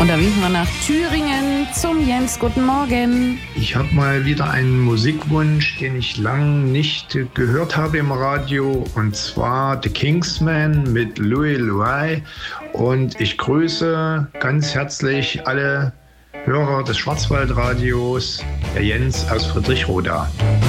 Und da winken wir nach Thüringen zum Jens. Guten Morgen. Ich habe mal wieder einen Musikwunsch, den ich lang nicht gehört habe im Radio, und zwar The Kingsmen mit Louis Louis. Und ich grüße ganz herzlich alle Hörer des Schwarzwaldradios, der Jens aus Friedrichroda.